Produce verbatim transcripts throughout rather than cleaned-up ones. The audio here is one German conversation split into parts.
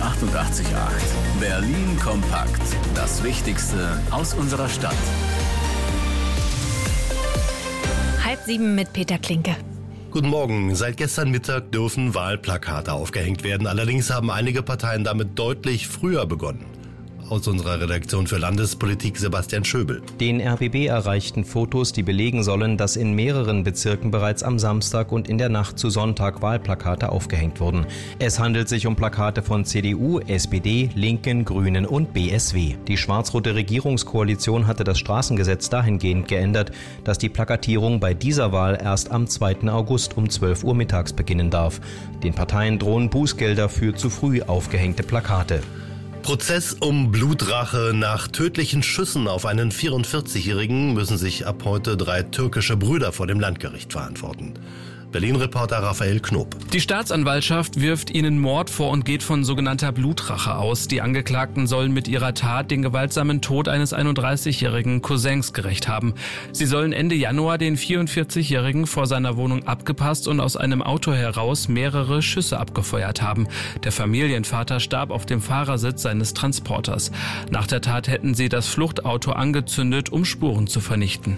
achtundachtzig Komma acht. Berlin kompakt. Das Wichtigste aus unserer Stadt. Halb sieben mit Peter Klinke. Guten Morgen. Seit gestern Mittag dürfen Wahlplakate aufgehängt werden. Allerdings haben einige Parteien damit deutlich früher begonnen. Aus unserer Redaktion für Landespolitik Sebastian Schöbel. Den R B B erreichten Fotos, die belegen sollen, dass in mehreren Bezirken bereits am Samstag und in der Nacht zu Sonntag Wahlplakate aufgehängt wurden. Es handelt sich um Plakate von C D U, S P D, Linken, Grünen und B S W. Die schwarz-rote Regierungskoalition hatte das Straßengesetz dahingehend geändert, dass die Plakatierung bei dieser Wahl erst am zweiten August um zwölf Uhr mittags beginnen darf. Den Parteien drohen Bußgelder für zu früh aufgehängte Plakate. Prozess um Blutrache. Nach tödlichen Schüssen auf einen vierundvierzigjährigen müssen sich ab heute drei türkische Brüder vor dem Landgericht verantworten. Berlin-Reporter Raphael Knob. Die Staatsanwaltschaft wirft ihnen Mord vor und geht von sogenannter Blutrache aus. Die Angeklagten sollen mit ihrer Tat den gewaltsamen Tod eines einunddreißigjährigen Cousins gerächt haben. Sie sollen Ende Januar den vierundvierzigjährigen vor seiner Wohnung abgepasst und aus einem Auto heraus mehrere Schüsse abgefeuert haben. Der Familienvater starb auf dem Fahrersitz seines Transporters. Nach der Tat hätten sie das Fluchtauto angezündet, um Spuren zu vernichten.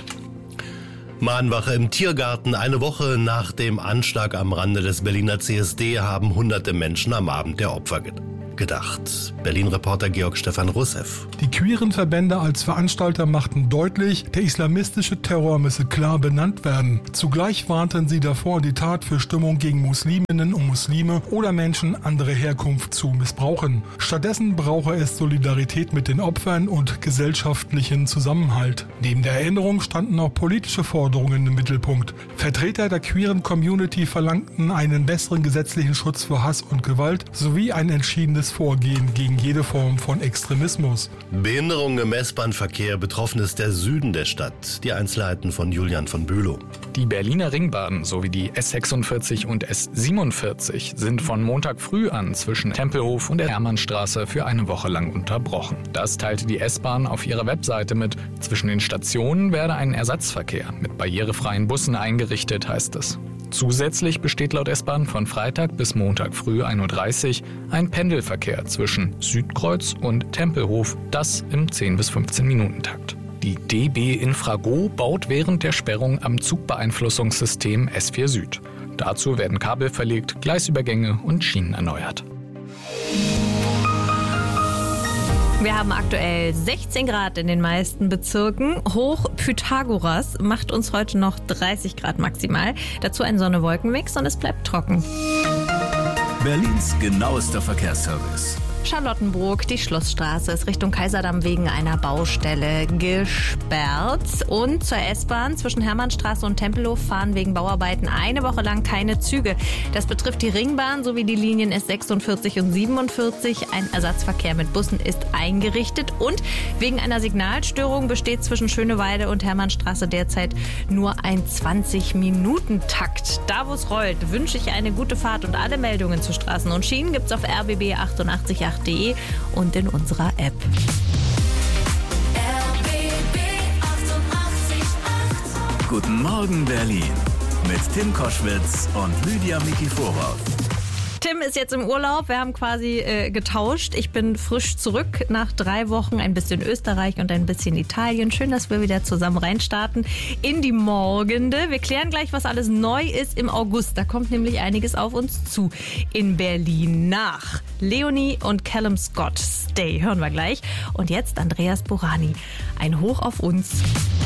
Mahnwache im Tiergarten. Eine Woche nach dem Anschlag am Rande des Berliner C S D haben hunderte Menschen am Abend der Opfer gedacht. Berlin-Reporter Georg Stefan Russev. Die queeren Verbände als Veranstalter machten deutlich, der islamistische Terror müsse klar benannt werden. Zugleich warnten sie davor, die Tat für Stimmung gegen Musliminnen und Muslime oder Menschen anderer Herkunft zu missbrauchen. Stattdessen brauche es Solidarität mit den Opfern und gesellschaftlichen Zusammenhalt. Neben der Erinnerung standen auch politische Forderungen im Mittelpunkt. Vertreter der queeren Community verlangten einen besseren gesetzlichen Schutz vor Hass und Gewalt sowie ein entschiedenes Vorgehen gegen jede Form von Extremismus. Behinderung im S-Bahn-Verkehr. Betroffen ist der Süden der Stadt. Die Einzelheiten von Julian von Bülow. Die Berliner Ringbahn sowie die S sechsundvierzig und S siebenundvierzig sind von Montag früh an zwischen Tempelhof und der Hermannstraße für eine Woche lang unterbrochen. Das teilte die S-Bahn auf ihrer Webseite mit. Zwischen den Stationen werde ein Ersatzverkehr mit barrierefreien Bussen eingerichtet, heißt es. Zusätzlich besteht laut S-Bahn von Freitag bis Montag früh ein Uhr dreißig ein Pendelverkehr zwischen Südkreuz und Tempelhof, das im zehn bis fünfzehn Minuten Takt. Die D B Infrago baut während der Sperrung am Zugbeeinflussungssystem S vier Süd. Dazu werden Kabel verlegt, Gleisübergänge und Schienen erneuert. Wir haben aktuell sechzehn Grad in den meisten Bezirken. Hoch Pythagoras macht uns heute noch dreißig Grad maximal. Dazu ein Sonne-Wolken-Mix und es bleibt trocken. Berlins genauester Verkehrsservice. Charlottenburg, die Schlossstraße ist Richtung Kaiserdamm wegen einer Baustelle gesperrt. Und zur S-Bahn zwischen Hermannstraße und Tempelhof fahren wegen Bauarbeiten eine Woche lang keine Züge. Das betrifft die Ringbahn sowie die Linien S sechsundvierzig und siebenundvierzig. Ein Ersatzverkehr mit Bussen ist eingerichtet. Und wegen einer Signalstörung besteht zwischen Schöneweide und Hermannstraße derzeit nur ein zwanzig-Minuten-Takt. Da, wo es rollt, wünsche ich eine gute Fahrt und alle Meldungen zu Straßen und Schienen gibt's auf r b b achtundachtzig Komma acht punkt de und in unserer App. R B B achtundachtzig Komma acht. Guten Morgen Berlin mit Tim Koschwitz und Lydia Mikiforov. Tim ist jetzt im Urlaub. Wir haben quasi äh, getauscht. Ich bin frisch zurück nach drei Wochen. Ein bisschen Österreich und ein bisschen Italien. Schön, dass wir wieder zusammen reinstarten in die Morgende. Wir klären gleich, was alles neu ist im August. Da kommt nämlich einiges auf uns zu in Berlin. Nach Leonie und Callum Scott. Stay hören wir gleich. Und jetzt Andreas Burani. Ein Hoch auf uns.